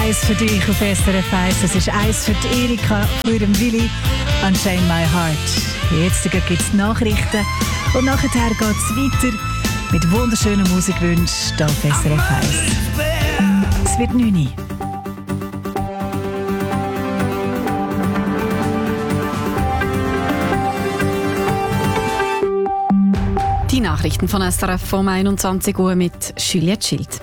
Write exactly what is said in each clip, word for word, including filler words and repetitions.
Eins für dich auf S R F eins. Das ist eins für die Erika, für ihren Willi «Unchain My Heart». Jetzt gibt es Nachrichten und nachher geht es weiter mit wunderschönen Musikwünschen hier auf S R F eins. Es wird neun Uhr. Die Nachrichten von S R F um einundzwanzig Uhr mit Juliette Schild.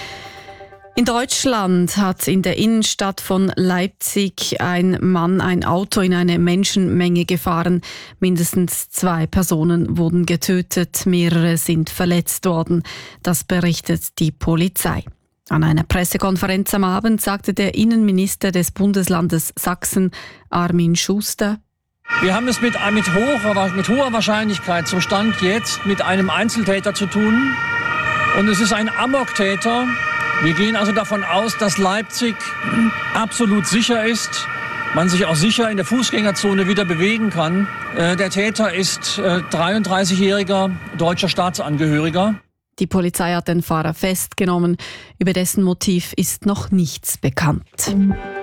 In Deutschland hat in der Innenstadt von Leipzig ein Mann ein Auto in eine Menschenmenge gefahren. Mindestens zwei Personen wurden getötet, mehrere sind verletzt worden. Das berichtet die Polizei. An einer Pressekonferenz am Abend sagte der Innenminister des Bundeslandes Sachsen, Armin Schuster: Wir haben es mit, mit, hoher, mit hoher Wahrscheinlichkeit zum Stand jetzt mit einem Einzeltäter zu tun. Und es ist ein Amoktäter. Wir gehen also davon aus, dass Leipzig absolut sicher ist, man sich auch sicher in der Fußgängerzone wieder bewegen kann. Äh, der Täter ist äh, dreiunddreißigjähriger deutscher Staatsangehöriger. Die Polizei hat den Fahrer festgenommen. Über dessen Motiv ist noch nichts bekannt.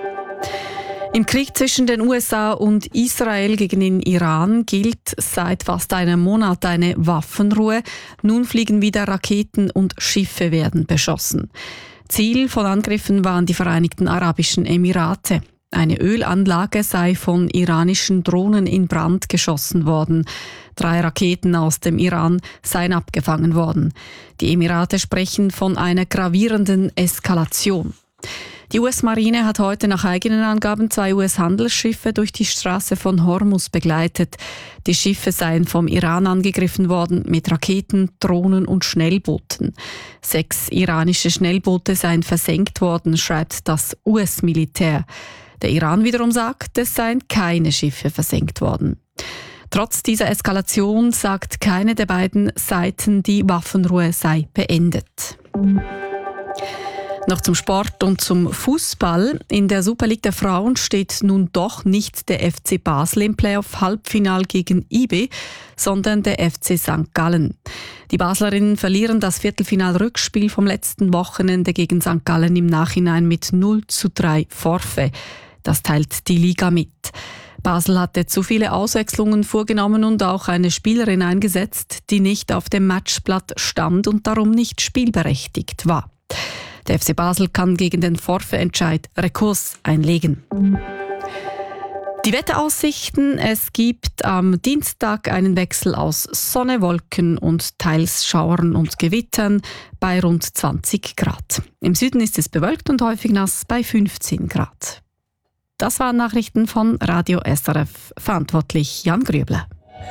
Im Krieg zwischen den U S A und Israel gegen den Iran gilt seit fast einem Monat eine Waffenruhe. Nun fliegen wieder Raketen und Schiffe werden beschossen. Ziel von Angriffen waren die Vereinigten Arabischen Emirate. Eine Ölanlage sei von iranischen Drohnen in Brand geschossen worden. Drei Raketen aus dem Iran seien abgefangen worden. Die Emirate sprechen von einer gravierenden Eskalation. Die U S-Marine hat heute nach eigenen Angaben zwei U S-Handelsschiffe durch die Straße von Hormuz begleitet. Die Schiffe seien vom Iran angegriffen worden mit Raketen, Drohnen und Schnellbooten. Sechs iranische Schnellboote seien versenkt worden, schreibt das U S-Militär. Der Iran wiederum sagt, es seien keine Schiffe versenkt worden. Trotz dieser Eskalation sagt keine der beiden Seiten, die Waffenruhe sei beendet. Noch zum Sport und zum Fußball. In der Super League der Frauen steht nun doch nicht der F C Basel im Playoff-Halbfinal gegen I B, sondern der F C Sankt Gallen. Die Baslerinnen verlieren das Viertelfinal-Rückspiel vom letzten Wochenende gegen Sankt Gallen im Nachhinein mit null zu drei Forfait. Das teilt die Liga mit. Basel hatte zu viele Auswechslungen vorgenommen und auch eine Spielerin eingesetzt, die nicht auf dem Matchblatt stand und darum nicht spielberechtigt war. Der F C Basel kann gegen den Forfait-Entscheid Rekurs einlegen. Die Wetteraussichten: Es gibt am Dienstag einen Wechsel aus Sonne, Wolken und teils Schauern und Gewittern bei rund zwanzig Grad. Im Süden ist es bewölkt und häufig nass bei fünfzehn Grad. Das waren Nachrichten von Radio S R F. Verantwortlich Jan Grüble.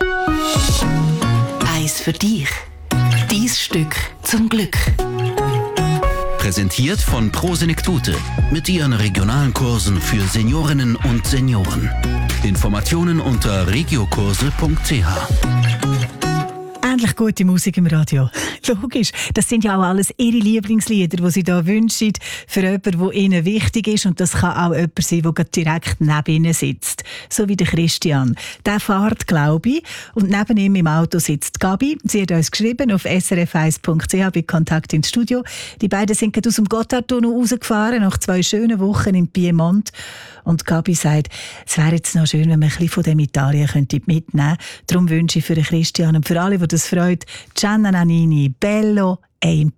Eins für dich. Dies Stück zum Glück. Präsentiert von Pro Senektute mit ihren regionalen Kursen für Seniorinnen und Senioren. Informationen unter regiokurse punkt c h. Endlich gute Musik im Radio. Logisch, das sind ja auch alles ihre Lieblingslieder, die sie da wünschen, für jemanden, der ihnen wichtig ist. Und das kann auch jemand sein, der direkt neben ihnen sitzt. So wie der Christian. Der fährt, glaube ich, und neben ihm im Auto sitzt Gabi. Sie hat uns geschrieben auf s r f eins punkt c h bei Kontakt ins Studio. Die beiden sind gerade aus dem Gotthardtunnel rausgefahren, nach zwei schönen Wochen im Piemont. Und Gabi sagt, es wäre jetzt noch schön, wenn man ein bisschen von dem Italien könnte mitnehmen könnte. Darum wünsche ich für den Christian und für alle, die das freut, Gianna Nannini, Bello e